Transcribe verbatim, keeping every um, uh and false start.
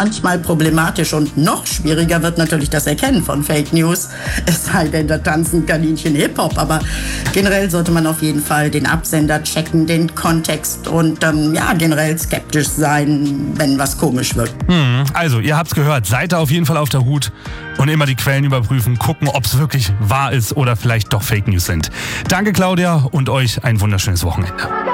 manchmal problematisch und noch schwieriger wird natürlich das Erkennen von Fake News. Es sei denn, da tanzen Kaninchen Hip-Hop, aber generell sollte man auf jeden Fall den Absender checken, den Kontext und ähm, ja, generell skeptisch sein, wenn was komisch wird. Hm, also, ihr habt's gehört, seid da auf jeden Fall auf der Hut und immer die Quellen überprüfen, gucken, ob es wirklich wahr ist oder vielleicht doch Fake News sind. Danke, Claudia, und euch ein wunderschönes Wochenende.